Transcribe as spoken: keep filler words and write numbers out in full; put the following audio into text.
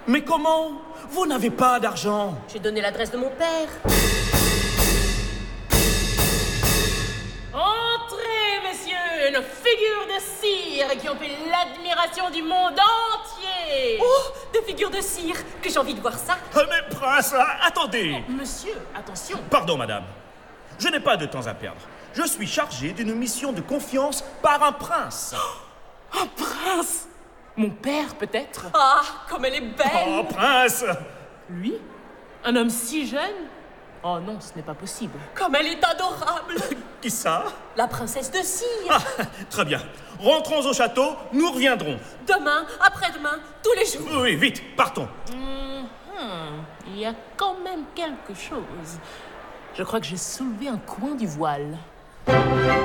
Mais comment? Vous n'avez pas d'argent. J'ai donné l'adresse de mon père. Entrez, messieurs, nos figures de cire qui ont fait l'admiration du monde entier. Oh, des figures de cire, que j'ai envie de voir ça. Ah, mais prince, attendez. Oh, monsieur, attention. Pardon, madame. Je n'ai pas de temps à perdre. Je suis chargé d'une mission de confiance par un prince. Oh, un prince? Mon père, peut-être? Ah, comme elle est belle! Oh, prince! Lui? Un homme si jeune? Oh non, ce n'est pas possible. Comme elle est adorable! Qui ça? La princesse de cire! Ah, très bien. Rentrons au château, nous reviendrons. Demain, après-demain, tous les jours. Oui, vite, partons. Mm-hmm. Il y a quand même quelque chose. Je crois que j'ai soulevé un coin du voile.